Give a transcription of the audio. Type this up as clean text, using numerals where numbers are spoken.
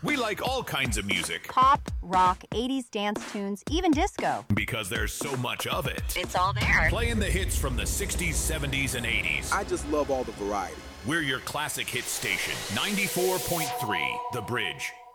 We like all kinds of music. Pop, rock, 80s dance tunes, even disco. Because there's so much of it. It's all there. Playing the hits from the 60s, 70s, and 80s. I just love all the variety. We're your classic hit station. 94.3 The Bridge.